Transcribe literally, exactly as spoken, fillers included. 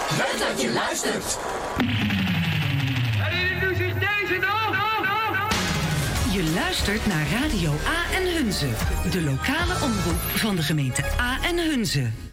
Leuk dat je luistert. Herinnert u zich deze nog? Je luistert naar Radio A en Hunze, de lokale omroep van de gemeente A en Hunze.